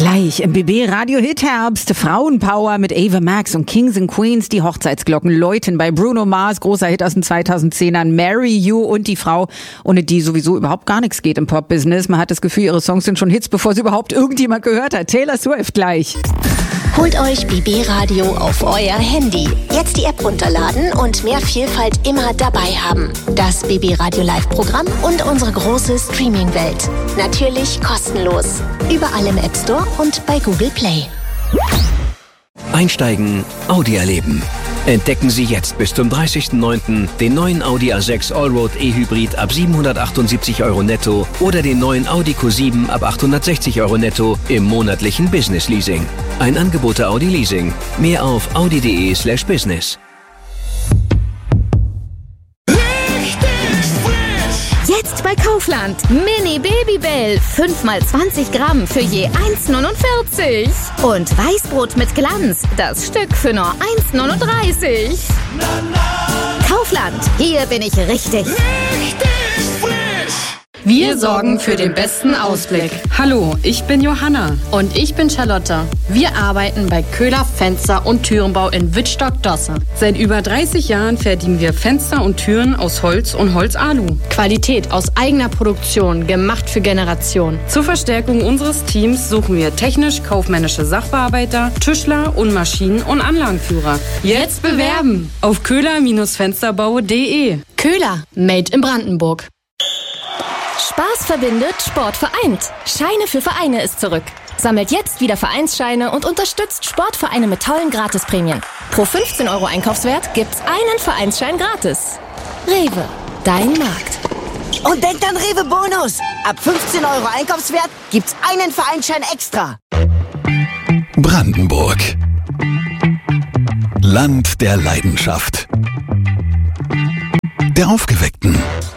Gleich im BB Radio Hit Herbst Frauenpower mit Ava Max und Kings and Queens. Die Hochzeitsglocken läuten bei Bruno Mars, großer Hit aus den 2010ern, Marry You, und die Frau, ohne die sowieso überhaupt gar nichts geht im Pop-Business. Man hat das Gefühl, ihre Songs sind schon Hits, bevor sie überhaupt irgendjemand gehört hat. Taylor Swift gleich. Holt euch BB Radio auf euer Handy. Jetzt die App runterladen und mehr Vielfalt immer dabei haben. Das BB Radio Live-Programm und unsere große Streaming-Welt. Natürlich kostenlos. Überall im App Store und bei Google Play. Einsteigen, Audi erleben. Entdecken Sie jetzt bis zum 30.09. den neuen Audi A6 Allroad E-Hybrid ab 778 € netto oder den neuen Audi Q7 ab 860 € netto im monatlichen Business Leasing. Ein Angebot der Audi Leasing. Mehr auf audi.de/business. Jetzt bei Kaufland. Mini Babybell. 5x20 Gramm für je 1,49. Und Weißbrot mit Glanz. Das Stück für nur 1,39. Kaufland. Hier bin ich richtig. Wir sorgen für den besten Ausblick. Hallo, ich bin Johanna. Und ich bin Charlotte. Wir arbeiten bei Köhler Fenster- und Türenbau in Wittstock-Dosse. Seit über 30 Jahren fertigen wir Fenster und Türen aus Holz und Holzalu. Qualität aus eigener Produktion, gemacht für Generationen. Zur Verstärkung unseres Teams suchen wir technisch-kaufmännische Sachbearbeiter, Tischler und Maschinen- und Anlagenführer. Jetzt bewerben auf köhler-fensterbau.de. Köhler, made in Brandenburg. Spaß verbindet, Sport vereint. Scheine für Vereine ist zurück. Sammelt jetzt wieder Vereinsscheine und unterstützt Sportvereine mit tollen Gratisprämien. Pro 15 € Einkaufswert gibt's einen Vereinsschein gratis. Rewe, dein Markt. Und denkt an Rewe Bonus. Ab 15 € Einkaufswert gibt's einen Vereinsschein extra. Brandenburg. Land der Leidenschaft. Der Aufgeweckten.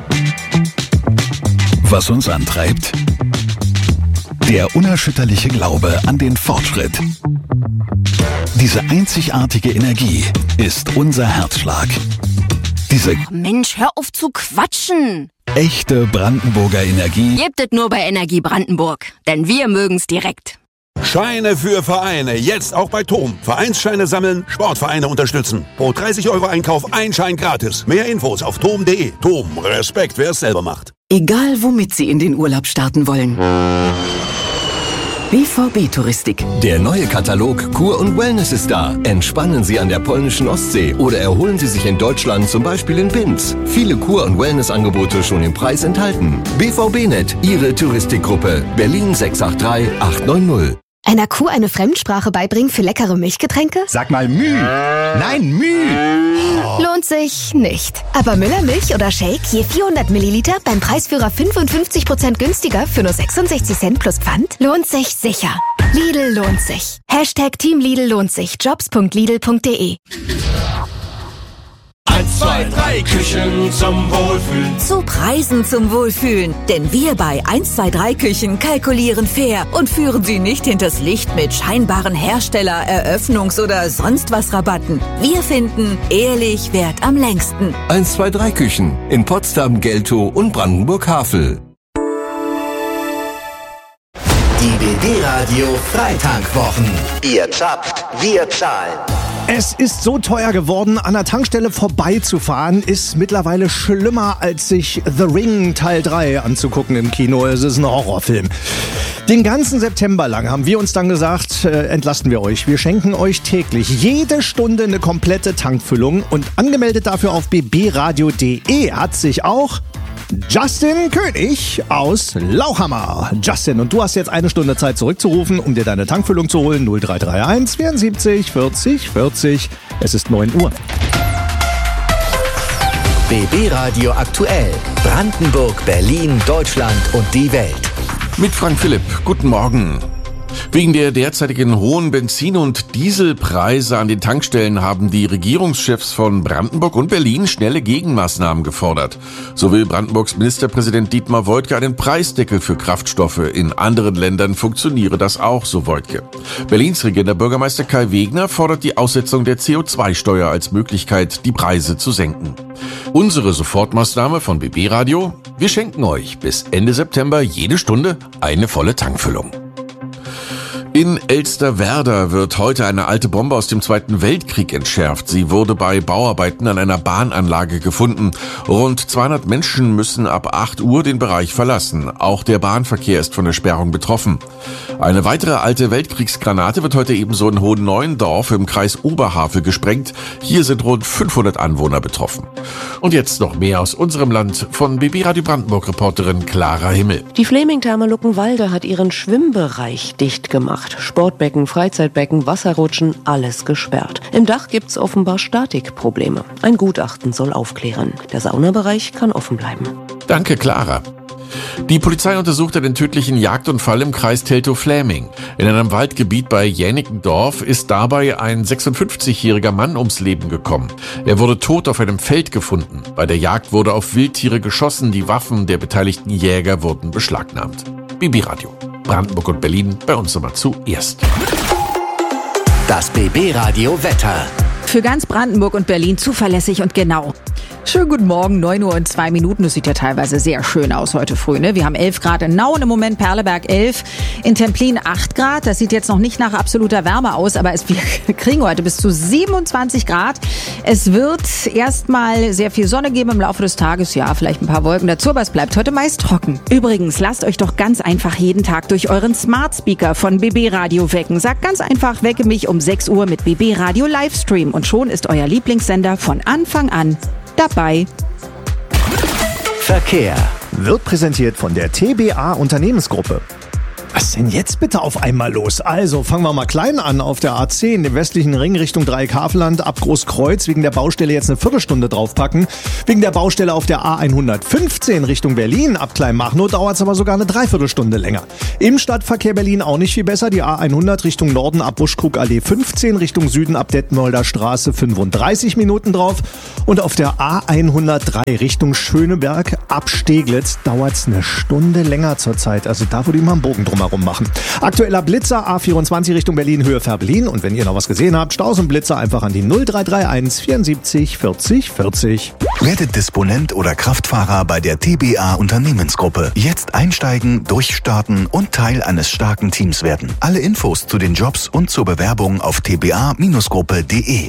Was uns antreibt? Der unerschütterliche Glaube an den Fortschritt. Diese einzigartige Energie ist unser Herzschlag. Diese Mensch, hör auf zu quatschen! echte Brandenburger Energie Gebt es nur bei Energie Brandenburg, denn wir mögen's direkt. Scheine für Vereine, jetzt auch bei TOM. Vereinsscheine sammeln, Sportvereine unterstützen. Pro 30 € Einkauf ein Schein gratis. Mehr Infos auf tom.de. TOM, Respekt, wer es selber macht. Egal womit Sie in den Urlaub starten wollen. BVB Touristik. Der neue Katalog Kur und Wellness ist da. Entspannen Sie an der polnischen Ostsee oder erholen Sie sich in Deutschland, zum Beispiel in Binz. Viele Kur- und Wellnessangebote schon im Preis enthalten. BVB-Net, Ihre Touristikgruppe. Berlin 683 890. Einer Kuh eine Fremdsprache beibringen für leckere Milchgetränke? Sag mal Müh. Nein, Müh. Lohnt sich nicht. Aber Müllermilch oder Shake je 400 Milliliter beim Preisführer 55% günstiger für nur 66 Cent plus Pfand? Lohnt sich sicher. Lidl lohnt sich. Hashtag Team Lidl lohnt sich. Jobs.lidl.de. 1, 2, 3 Küchen zum Wohlfühlen. Zu Preisen zum Wohlfühlen. Denn wir bei 1, 2, 3 Küchen kalkulieren fair und führen Sie nicht hinters Licht mit scheinbaren Hersteller-, Eröffnungs- oder sonst was Rabatten. Wir finden, ehrlich währt am längsten. 1, 2, 3 Küchen in Potsdam, Geltow und Brandenburg-Havel. Die BB Radio Freitankwwochen. Ihr zapft, wir zahlen. Es ist so teuer geworden, an der Tankstelle vorbeizufahren, ist mittlerweile schlimmer, als sich The Ring Teil 3 anzugucken im Kino. Es ist ein Horrorfilm. Den ganzen September lang haben wir uns dann gesagt, entlasten wir euch. Wir schenken euch täglich jede Stunde eine komplette Tankfüllung. Und angemeldet dafür auf bbradio.de hat sich auch Justin König aus Lauchhammer. Justin, und du hast jetzt eine Stunde Zeit zurückzurufen, um dir deine Tankfüllung zu holen. 0331 74 40 40. Es ist 9 Uhr. BB Radio aktuell. Brandenburg, Berlin, Deutschland und die Welt. Mit Frank Philipp. Guten Morgen. Wegen der derzeitigen hohen Benzin- und Dieselpreise an den Tankstellen haben die Regierungschefs von Brandenburg und Berlin schnelle Gegenmaßnahmen gefordert. So will Brandenburgs Ministerpräsident Dietmar Woidke einen Preisdeckel für Kraftstoffe. In anderen Ländern funktioniere das auch, so Woidke. Berlins regierender Bürgermeister Kai Wegner fordert die Aussetzung der CO2-Steuer als Möglichkeit, die Preise zu senken. Unsere Sofortmaßnahme von BB Radio: Wir schenken euch bis Ende September jede Stunde eine volle Tankfüllung. In Elsterwerda wird heute eine alte Bombe aus dem Zweiten Weltkrieg entschärft. Sie wurde bei Bauarbeiten an einer Bahnanlage gefunden. Rund 200 Menschen müssen ab 8 Uhr den Bereich verlassen. Auch der Bahnverkehr ist von der Sperrung betroffen. Eine weitere alte Weltkriegsgranate wird heute ebenso in Hohenneuendorf im Kreis Oberhavel gesprengt. Hier sind rund 500 Anwohner betroffen. Und jetzt noch mehr aus unserem Land von BB Radio Brandenburg-Reporterin Clara Himmel. Die Fleming-Therme Luckenwalde hat ihren Schwimmbereich dicht gemacht. Sportbecken, Freizeitbecken, Wasserrutschen, alles gesperrt. Im Dach gibt's offenbar Statikprobleme. Ein Gutachten soll aufklären. Der Saunabereich kann offen bleiben. Danke, Clara. Die Polizei untersuchte den tödlichen Jagdunfall im Kreis Teltow-Fläming. In einem Waldgebiet bei Jänickendorf ist dabei ein 56-jähriger Mann ums Leben gekommen. Er wurde tot auf einem Feld gefunden. Bei der Jagd wurde auf Wildtiere geschossen. Die Waffen der beteiligten Jäger wurden beschlagnahmt. BB Radio. Brandenburg und Berlin bei uns immer zuerst. Das BB Radio Wetter. Für ganz Brandenburg und Berlin zuverlässig und genau. Schönen guten Morgen, 9 Uhr und 2 Minuten. Es sieht ja teilweise sehr schön aus heute früh. Ne? Wir haben 11 Grad in Nauen im Moment, Perleberg 11, in Templin 8 Grad. Das sieht jetzt noch nicht nach absoluter Wärme aus, aber wir kriegen heute bis zu 27 Grad. Es wird erstmal sehr viel Sonne geben im Laufe des Tages. Ja, vielleicht ein paar Wolken dazu, aber es bleibt heute meist trocken. Übrigens, lasst euch doch ganz einfach jeden Tag durch euren Smart Speaker von BB Radio wecken. Sagt ganz einfach, wecke mich um 6 Uhr mit BB Radio Livestream. Und schon ist euer Lieblingssender von Anfang an dabei. Verkehr wird präsentiert von der TBA Unternehmensgruppe. Was ist denn jetzt bitte auf einmal los? Also, fangen wir mal klein an. Auf der A10, dem westlichen Ring Richtung Dreieck-Havelland, ab Großkreuz, wegen der Baustelle jetzt eine Viertelstunde draufpacken. Wegen der Baustelle auf der A115 Richtung Berlin, ab Kleinmachnow, dauert es aber sogar eine Dreiviertelstunde länger. Im Stadtverkehr Berlin auch nicht viel besser. Die A100 Richtung Norden ab Buschkrug-Allee 15, Richtung Süden ab Detmolder Straße 35 Minuten drauf. Und auf der A103 Richtung Schöneberg ab Steglitz dauert es eine Stunde länger zurzeit. Also da würde ich mal einen Bogen drum herum machen. Aktueller Blitzer A24 Richtung Berlin, Höhe Fährberlin. Und wenn ihr noch was gesehen habt, Staus und Blitzer einfach an die 0331 74 40 40. Werdet Disponent oder Kraftfahrer bei der TBA Unternehmensgruppe. Jetzt einsteigen, durchstarten und Teil eines starken Teams werden. Alle Infos zu den Jobs und zur Bewerbung auf tba-gruppe.de.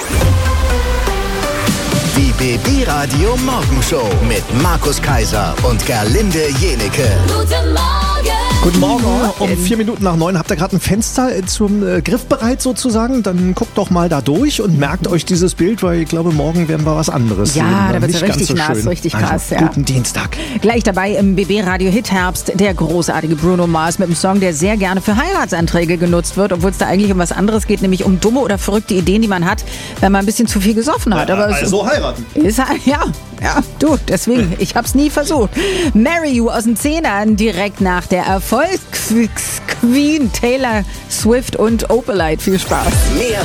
Die BB Radio Morgenshow mit Markus Kaiser und Gerlinde Jenecke. Guten Morgen! Guten Morgen. Um 4 Minuten nach 9 habt ihr gerade ein Fenster zum Griff bereit sozusagen. Dann guckt doch mal da durch und merkt euch dieses Bild, weil ich glaube, morgen werden wir was anderes sehen. Ja, da wird es richtig so nass, schön. richtig krass. Also, guten Dienstag. Gleich dabei im BB Radio Hit Herbst der großartige Bruno Mars mit einem Song, der sehr gerne für Heiratsanträge genutzt wird, obwohl es da eigentlich um was anderes geht, nämlich um dumme oder verrückte Ideen, die man hat, wenn man ein bisschen zu viel gesoffen hat. Aber also heiraten. Ja, du, deswegen, ich hab's nie versucht. Marry You aus den 10ern, direkt nach der Erfolgsqueen Taylor Swift und Opalite. Viel Spaß. Mehr